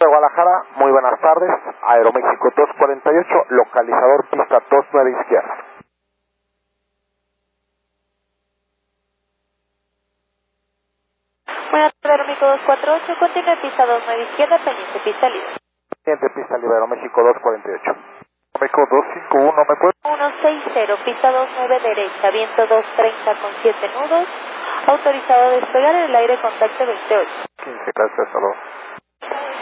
de Guadalajara, muy buenas tardes, Aeroméxico 248, localizador pista 29 izquierda. Buenas tardes, Aeroméxico 248, continúe pista 29 izquierda, pendiente pista libre. Pendiente pista libre, Aeroméxico 248. Aeroméxico 251, ¿me puede? 160, pista 29 derecha, viento 230 con 7 nudos, autorizado a despegar en el aire contacto 28. 15, gracias, hasta luego.